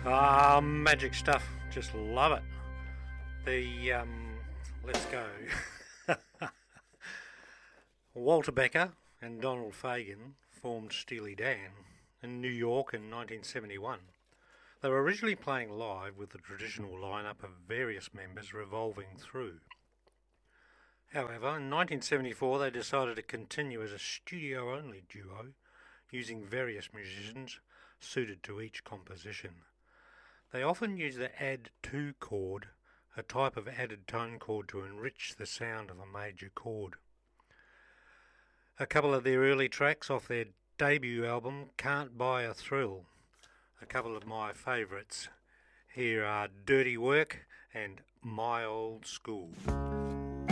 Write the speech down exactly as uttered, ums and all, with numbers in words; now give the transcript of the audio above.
Ah, magic stuff. Just love it. The, um, let's go. Walter Becker and Donald Fagen formed Steely Dan in New York in nineteen seventy-one. They were originally playing live with the traditional lineup of various members revolving through. However, in nineteen seventy-four they decided to continue as a studio-only duo, using various musicians suited to each composition. They often use the add two chord, a type of added tone chord to enrich the sound of a major chord. A couple of their early tracks off their debut album, Can't Buy a Thrill. A couple of my favourites. Here are Dirty Work and My Old School.